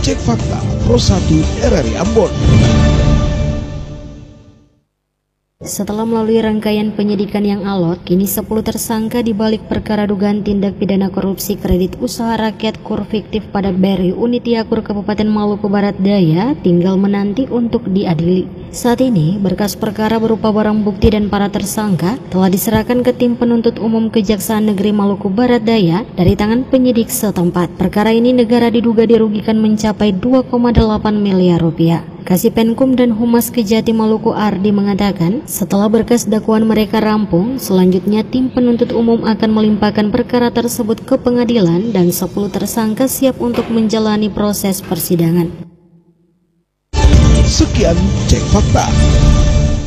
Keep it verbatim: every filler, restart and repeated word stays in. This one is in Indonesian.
Cek Fakta Pro satu R R I Ambon. Setelah melalui rangkaian penyidikan yang alot, kini sepuluh tersangka dibalik perkara dugaan tindak pidana korupsi kredit usaha rakyat kur fiktif pada B R I Unit Yakur Kabupaten Maluku Barat Daya tinggal menanti untuk diadili. Saat ini, berkas perkara berupa barang bukti dan para tersangka telah diserahkan ke tim penuntut umum Kejaksaan Negeri Maluku Barat Daya dari tangan penyidik setempat. Perkara ini negara diduga dirugikan mencapai dua koma delapan miliar rupiah. Kasipenkum dan Humas Kejati Maluku Ardi mengatakan, setelah berkas dakwaan mereka rampung, selanjutnya tim penuntut umum akan melimpahkan perkara tersebut ke pengadilan dan sepuluh tersangka siap untuk menjalani proses persidangan. Sekian Cek Fakta.